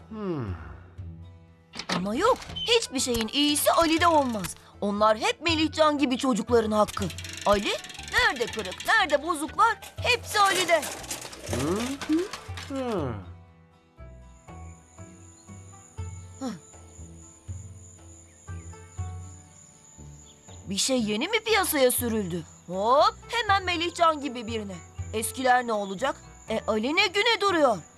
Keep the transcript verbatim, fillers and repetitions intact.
Hmm. Ama yok, hiçbir şeyin iyisi Ali'de olmaz. Onlar hep Melihcan gibi çocukların hakkı. Ali, nerede kırık, nerede bozuk var, hepsi Ali'de. Hmm. Bir şey yeni mi piyasaya sürüldü? Hop, hemen Melihcan gibi birine. Eskiler ne olacak? E Ali ne güne duruyor?